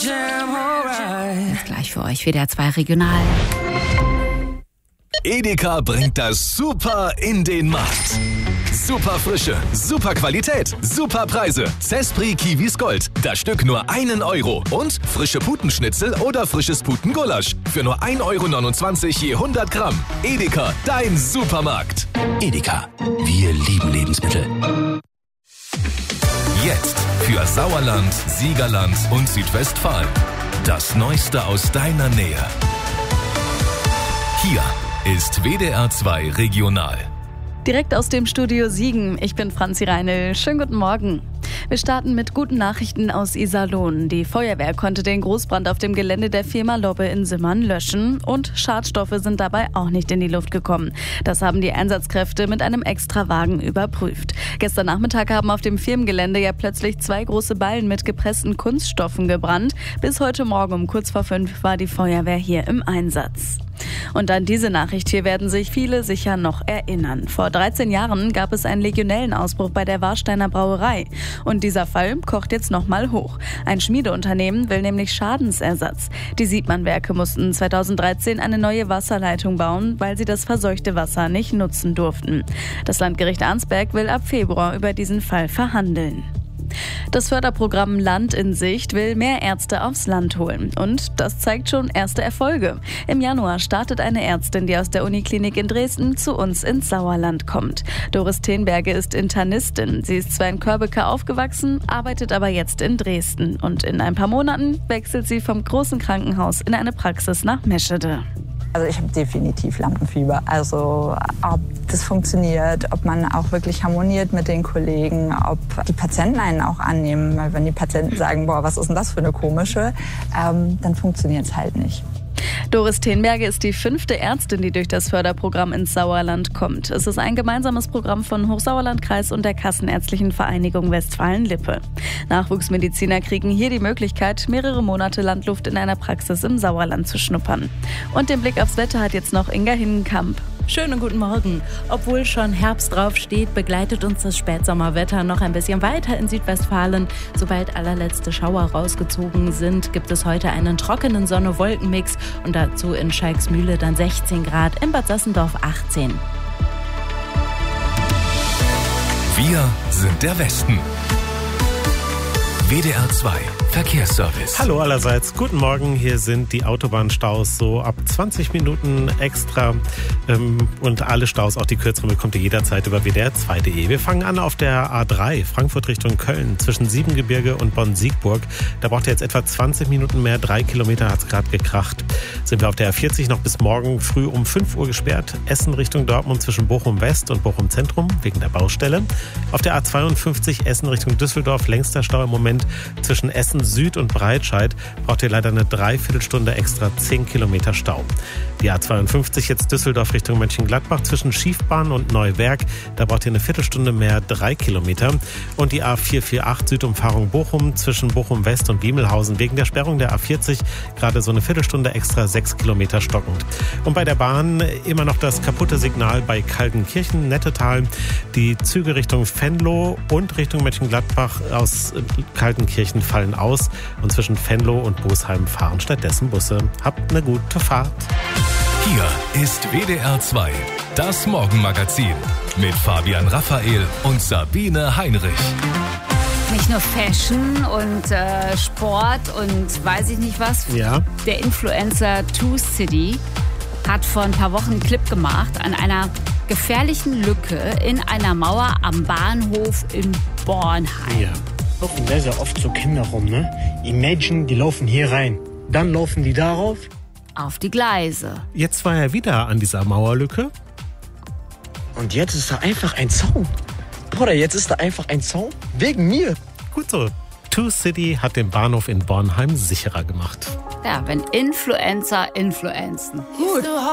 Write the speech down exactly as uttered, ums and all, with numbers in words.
Jetzt gleich für euch W D R zwei Regional. Edeka bringt das Super in den Markt. Super Frische, super Qualität, super Preise. Zespri Kiwis Gold, das Stück nur einen Euro. Und frische Putenschnitzel oder frisches Putengulasch für nur ein Euro neunundzwanzig je hundert Gramm. Edeka, dein Supermarkt. Edeka, wir lieben Lebensmittel. Jetzt für Sauerland, Siegerland und Südwestfalen. Das Neueste aus deiner Nähe. Hier ist W D R zwei Regional. Direkt aus dem Studio Siegen. Ich bin Franzi Reinl. Schönen guten Morgen. Wir starten mit guten Nachrichten aus Iserlohn. Die Feuerwehr konnte den Großbrand auf dem Gelände der Firma Lobbe in Simmern löschen und Schadstoffe sind dabei auch nicht in die Luft gekommen. Das haben die Einsatzkräfte mit einem Extrawagen überprüft. Gestern Nachmittag haben auf dem Firmengelände ja plötzlich zwei große Ballen mit gepressten Kunststoffen gebrannt. Bis heute Morgen um kurz vor fünf war die Feuerwehr hier im Einsatz. Und an diese Nachricht hier werden sich viele sicher noch erinnern. Vor dreizehn Jahren gab es einen Legionellenausbruch bei der Warsteiner Brauerei. Und dieser Fall kocht jetzt nochmal hoch. Ein Schmiedeunternehmen will nämlich Schadensersatz. Die Siebmann-Werke mussten zweitausenddreizehn eine neue Wasserleitung bauen, weil sie das verseuchte Wasser nicht nutzen durften. Das Landgericht Arnsberg will ab Februar über diesen Fall verhandeln. Das Förderprogramm Land in Sicht will mehr Ärzte aufs Land holen. Und das zeigt schon erste Erfolge. Im Januar startet eine Ärztin, die aus der Uniklinik in Dresden zu uns ins Sauerland kommt. Doris Tenberge ist Internistin. Sie ist zwar in Körbeke aufgewachsen, arbeitet aber jetzt in Dresden. Und in ein paar Monaten wechselt sie vom großen Krankenhaus in eine Praxis nach Meschede. Also ich habe definitiv Lampenfieber. Also ob das funktioniert, ob man auch wirklich harmoniert mit den Kollegen, ob die Patienten einen auch annehmen. Weil wenn die Patienten sagen, boah, was ist denn das für eine komische, ähm, dann funktioniert es halt nicht. Doris Tenberge ist die fünfte Ärztin, die durch das Förderprogramm ins Sauerland kommt. Es ist ein gemeinsames Programm von Hochsauerlandkreis und der Kassenärztlichen Vereinigung Westfalen-Lippe. Nachwuchsmediziner kriegen hier die Möglichkeit, mehrere Monate Landluft in einer Praxis im Sauerland zu schnuppern. Und den Blick aufs Wetter hat jetzt noch Inga Hinnenkamp. Schönen guten Morgen. Obwohl schon Herbst drauf steht, begleitet uns das Spätsommerwetter noch ein bisschen weiter in Südwestfalen. Sobald allerletzte Schauer rausgezogen sind, gibt es heute einen trockenen Sonne-Wolken-Mix und dazu in Schalksmühle dann sechzehn Grad, in Bad Sassendorf achtzehn. Wir sind der Westen. W D R zwei Verkehrsservice. Hallo allerseits, guten Morgen. Hier sind die Autobahnstaus so ab zwanzig Minuten extra. Ähm, und alle Staus, auch die kürzeren, bekommt ihr jederzeit über W D R zwei Punkt de. Wir fangen an auf der A drei, Frankfurt Richtung Köln, zwischen Siebengebirge und Bonn-Siegburg. Da braucht ihr jetzt etwa zwanzig Minuten mehr, drei Kilometer hat es gerade gekracht. Sind wir auf der A vierzig noch bis morgen früh um fünf Uhr gesperrt. Essen Richtung Dortmund zwischen Bochum West und Bochum Zentrum wegen der Baustelle. Auf der A zweiundfünfzig Essen Richtung Düsseldorf, längster Stau im Moment zwischen Essen Süd und Breitscheid, braucht ihr leider eine Dreiviertelstunde extra, zehn Kilometer Stau. Die A zweiundfünfzig jetzt Düsseldorf Richtung Mönchengladbach zwischen Schiefbahn und Neuwerk, da braucht ihr eine Viertelstunde mehr, drei Kilometer. Und die A vierhundertachtzig Südumfahrung Bochum zwischen Bochum West und Wiemelhausen wegen der Sperrung der A vierzig gerade so eine Viertelstunde extra, sechs Kilometer stockend. Und bei der Bahn immer noch das kaputte Signal bei Kaltenkirchen, Nettetal. Die Züge Richtung Venlo und Richtung Mönchengladbach aus Kaltenkirchen fallen aus und zwischen Venlo und Bosheim fahren stattdessen Busse. Habt eine gute Fahrt. Hier ist W D R zwei, das Morgenmagazin mit Fabian Raphael und Sabine Heinrich. Nicht nur Fashion und äh, Sport und weiß ich nicht was. Ja. Der Influencer Two City hat vor ein paar Wochen einen Clip gemacht an einer gefährlichen Lücke in einer Mauer am Bahnhof in Bornheim. Ja. Laufen sehr, sehr oft so Kinder rum, ne? Imagine, die laufen hier rein. Dann laufen die darauf. Auf die Gleise. Jetzt war er wieder an dieser Mauerlücke. Und jetzt ist da einfach ein Zaun. Bruder, jetzt ist da einfach ein Zaun. Wegen mir. Gut so. Two City hat den Bahnhof in Bornheim sicherer gemacht. Ja, wenn Influencer influenzen. Gut.